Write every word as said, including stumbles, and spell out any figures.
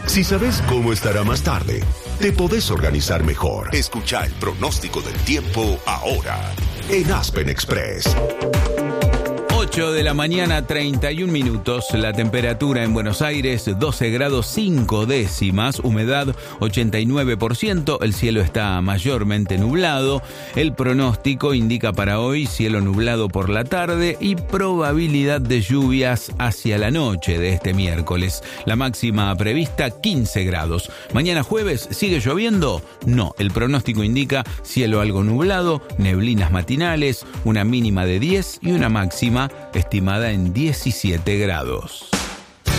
Si sabes cómo estará más tarde, te podés organizar mejor. Escucha el pronóstico del tiempo ahora en Aspen Express. ocho de la mañana, treinta y un minutos. La temperatura en Buenos Aires, doce grados cinco décimas. Humedad, ochenta y nueve por ciento. El cielo está mayormente nublado. El pronóstico indica para hoy cielo nublado por la tarde y probabilidad de lluvias hacia la noche de este miércoles. La máxima prevista, quince grados. Mañana jueves, ¿sigue lloviendo? No. El pronóstico indica cielo algo nublado, neblinas matinales, una mínima de diez y una máxima estimada en diecisiete grados.